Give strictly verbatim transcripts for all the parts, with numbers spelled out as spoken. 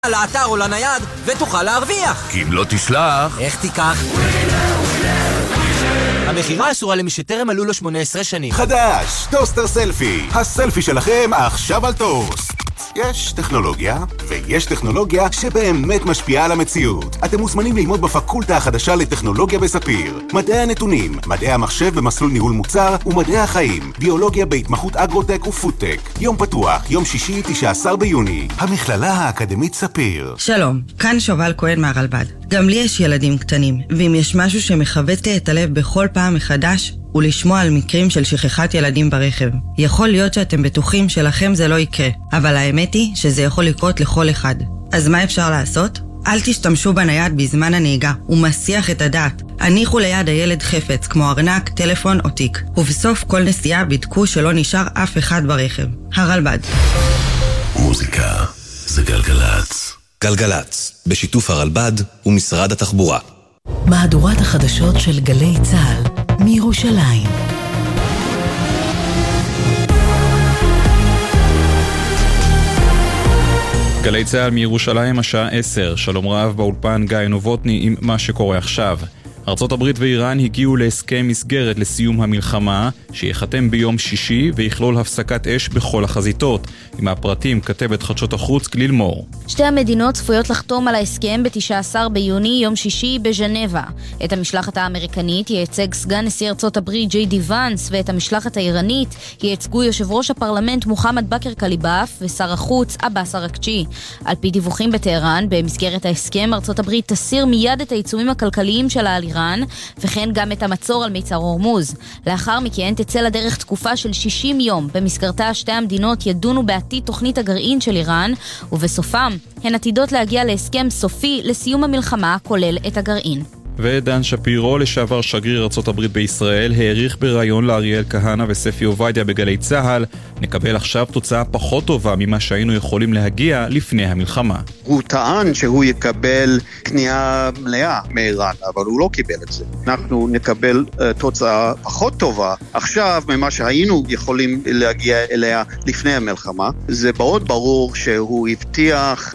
לאתר או לנייד ותוכל להרוויח. כי אם לא תשלח... איך תיקח? המחירה אסורה למי שטרם מלאו לו שמונה עשרה שנים. חדש, טוסטר סלפי. הסלפי שלכם עכשיו על טוסט. יש טכנולוגיה, ויש טכנולוגיה שבאמת משפיעה על המציאות. אתם מוזמנים ללמוד בפקולטה החדשה לטכנולוגיה בספיר. מדעי הנתונים, מדעי המחשב במסלול ניהול מוצר, ומדעי החיים. ביולוגיה בהתמחות אגרוטק ופודטק. יום פתוח, יום שישי, תשעה עשר ביוני. המכללה האקדמית ספיר. שלום, כאן שובל כהן מהרלב"ד. גם לי יש ילדים קטנים, ואם יש משהו שמחווט לי את הלב בכל פעם מחדש, ולשמוע על מקרים של שכחת ילדים ברכב. יכול להיות שאתם בטוחים שלכם זה לא יקרה, אבל האמת היא שזה יכול לקרות לכל אחד. אז מה אפשר לעשות? אל תשתמשו בנייד בזמן הנהיגה, הוא מסיח את הדעת. הניחו ליד הילד חפץ, כמו ארנק, טלפון או תיק. ובסוף כל נסיעה בדקו שלא נשאר אף אחד ברכב. הרלב"ד. מוזיקה זה גלגלץ. גלגלץ, בשיתוף הרלב"ד ומשרד התחבורה. מהדורת החדשות של גלי צה"ל מירושלים. גלי צה"ל מירושלים השעה עשר. שלום רב באולפן גיא נובוטני עם מה שקורה עכשיו. ארצות הברית ואיראן הגיעו להסכם מסגרת לסיום המלחמה שיחתם ביום שישי ויכלול הפסקת אש בכל החזיתות. עם הפרטים כתבת חדשות החוץ גליל מור. שתי המדינות צפויות לחתום על ההסכם ב-תשעה עשר ביוני יום שישי בז'נבה. את המשלחת האמריקנית ייצג סגן נשיא ארצות הברית ג'יי די ואנס, ואת המשלחת האיראנית ייצגו יושב ראש הפרלמנט מוחמד בכר קליבאף ושר החוץ עבאס אראקצ'י. על פי דיווחים בטהרן, במסגרת ההסכם ארצות הברית תסיר מיד את העיצומים הכלכליים שלה על איראן, וכן גם את המצור על מיצר הורמוז. לאחר מכן תצא לדרך תקופה של שישים יום, במסגרתה שתי המדינות ידונו בעתיד תוכנית הגרעין של איראן, ובסופם הן עתידות להגיע להסכם סופי לסיום המלחמה כולל את הגרעין. ודן שפירו, לשעבר שגריר ארצות הברית בישראל, העריך בראיון לאריאל כהנא וספי עובדיה בגלי צהל, נקבל עכשיו תוצאה פחות טובה ממה שהיינו יכולים להגיע לפני המלחמה. הוא טען שהוא יקבל כניעה מלאה מאיראן, אבל הוא לא קיבל את זה. אנחנו נקבל uh, תוצאה פחות טובה עכשיו ממה שהיינו יכולים להגיע אליה לפני המלחמה. זה מאוד ברור שהוא הבטיח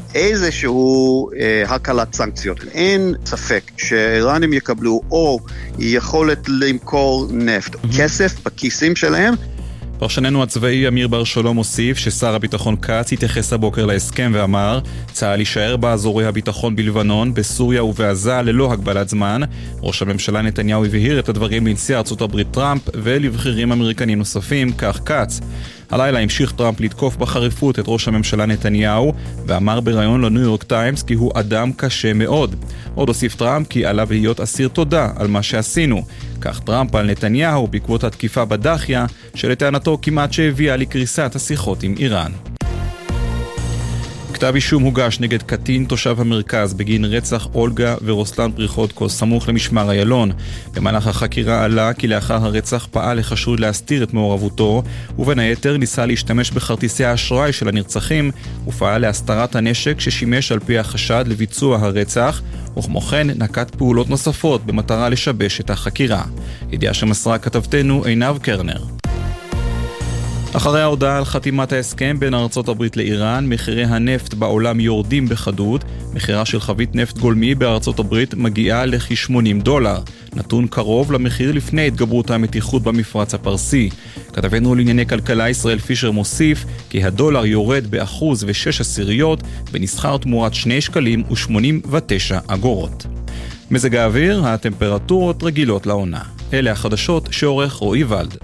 איזשהו uh, הקלת סנקציות. אין ספק שאיראן הם יקבלו או יכולת למכור נפט, mm-hmm. כסף בכיסים שלהם. פרשננו הצבאי אמיר בר שלום הוסיף ששר הביטחון קץ התייחס הבוקר להסכם ואמר, צה"ל יישאר באזורי הביטחון בלבנון, בסוריה ובעזה ללא הגבלת זמן. ראש הממשלה נתניהו הבהיר את הדברים לנשיא ארצות הברית טראמפ ולבכירים אמריקנים נוספים, כך קץ. הלילה המשיך טראמפ לתקוף בחריפות את ראש הממשלה נתניהו, ואמר בראיון לניו יורק טיימס כי הוא אדם קשה מאוד. עוד הוסיף טראמפ כי עליו להיות אסיר תודה על מה שעשינו. כך טראמפ על נתניהו בעקבות התקיפה בדחיה, שלטענתו כמעט שהביאה לקריסת השיחות עם איראן. כתב אישום הוגש נגד קטין תושב המרכז בגין רצח אולגה ורוסלן פריחודקו סמוך למשמר איילון. במהלך החקירה עלה כי לאחר הרצח פעל לחשוד להסתיר את מעורבותו, ובין היתר ניסה להשתמש בכרטיסי האשראי של הנרצחים, ופעל להסתרת הנשק ששימש על פי החשד לביצוע הרצח, וכמו כן נקט פעולות נוספות במטרה לשבש את החקירה. ידיעה שמסרה כתבתנו עינב קרנר. אחרי ההודעה על חתימת ההסכם בין ארצות הברית לאיראן, מחירי הנפט בעולם יורדים בחדות. מחירה של חבית נפט גולמי בארצות הברית מגיעה לכ-שמונים דולר, נתון קרוב למחיר לפני התגברות המתיחות במפרץ הפרסי. כתבנו לענייני כלכלה ישראל פישר מוסיף כי הדולר יורד באחוז ושש עשיריות ונסחר תמורת שני שקלים ושמונים ותשע אגורות. מזג האוויר, הטמפרטורות רגילות לעונה. אלה החדשות שעורך רועי ולד.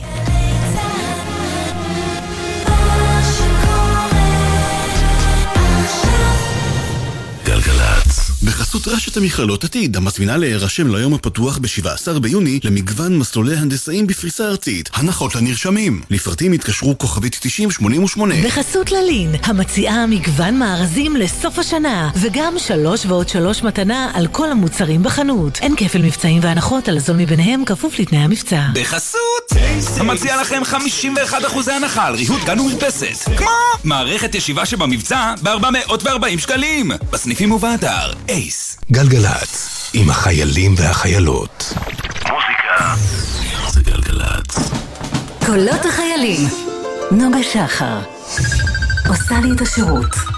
בחסות רשת המכללות עתיד, המזמינה להירשם ליום הפתוח ב-שבעה עשר ביוני למגוון מסלולי הנדסאים בפריסה ארצית. הנחות לנרשמים. לפרטים התקשרו כוכבית תשעים שמונים ושמונה. בחסות ללין, המציעה מגוון מארזים לסוף השנה, וגם שלוש ועוד שלוש מתנה על כל המוצרים בחנות. אין כפל מבצעים והנחות, על הזול מביניהם כפוף לתנאי המבצע. בחסות המציע לכם חמישים ואחד אחוז הנחה על ריהוט גן ומרפסת, כמו מערכת ישיבה שבמבצע ב-ארבע מאות וארבעים שקלים בסניפים ובאתר אייס. גלגלץ, עם החיילים והחיילות. מוזיקה זה גלגלץ. קולות החיילים. נוגה שחר עושה לי את השירות.